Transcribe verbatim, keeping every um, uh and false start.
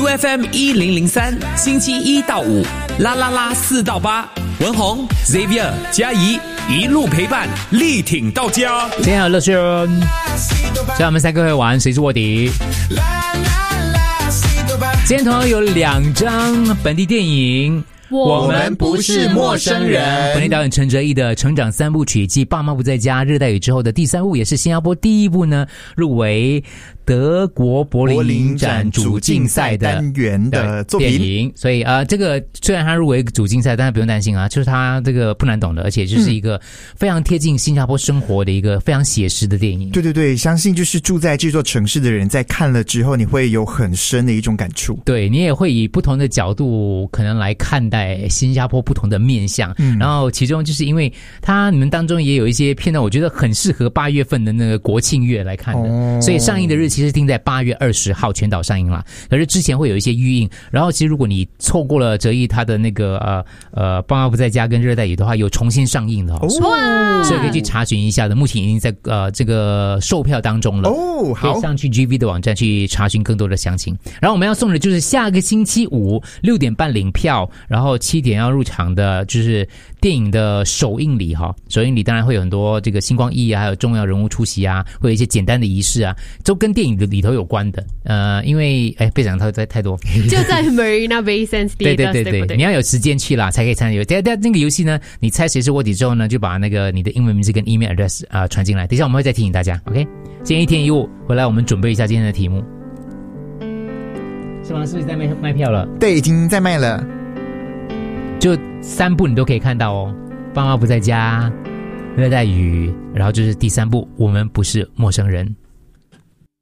F M 一零零三，星期一到五，啦啦啦四到八，文宏、Xavier、嘉怡一路陪伴，力挺到家。 今天有乐趣哦，所以我们三个会玩谁是卧底。今天同样有两张本地电影。 我们不是陌生人。 本地导演陈哲艺的成长三部曲继《爸妈不在家》热带雨之后的第三部，也是新加坡第一部呢入围德国柏林影展主竞赛的单元的作品。 电影。所以呃，这个虽然它入围主竞赛，但是不用担心啊，就是它这个不难懂的，而且就是一个非常贴近新加坡生活的一个非常写实的电影。 对对对，相信就是住在这座城市的人在看了之后，你会有很深的一种感触。 对，你也会以不同的角度可能来看待新加坡不同的面向，嗯，然后其中就是因为它你们当中也有一些片段，我觉得很适合八月份的那个国庆月来看的，哦，所以上映的日期是定在八月二十号全岛上映啦。可是之前会有一些预映，然后其实如果你错过了哲艺他的那个呃呃爸妈不在家跟热带雨的话，有重新上映的哦，哦，所以可以去查询一下的。目前已经在呃这个售票当中了哦，好，可以上去 G V 的网站去查询更多的详情。然后我们要送的就是下个星期五六点半领票，然后七点要入场的，就是电影的首映礼哈。首映礼当然会有很多这个星光熠啊，还有重要人物出席啊，会有一些简单的仪式啊，都跟电影的里头有关的。呃，因为哎，别讲太太太多， 就在 Marina Bay Sands。 对对对 对, 对，你要有时间去啦，才可以参与。等下那个游戏呢，你猜谁是卧底之后呢，就把那个你的英文名字跟 email address 啊，呃、传进来。等一下我们会再提醒大家 ，OK？ 今天一天一物，回来我们准备一下今天的题目。是吗？是不是在卖卖票了？ 对，已经在卖了。 就三部你都可以看到哦，爸妈不在家、热带雨，然后就是第三部，我们不是陌生人。